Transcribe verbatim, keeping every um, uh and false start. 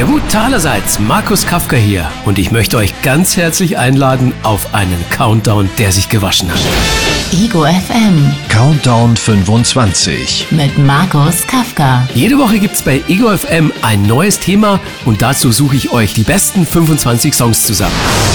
Ja gut, allerseits, Markus Kafka hier und ich möchte euch ganz herzlich einladen auf einen Countdown, der sich gewaschen hat. Ego F M Countdown fünfundzwanzig mit Markus Kafka. Jede Woche gibt's bei Ego F M ein neues Thema und dazu suche ich euch die besten fünfundzwanzig Songs zusammen.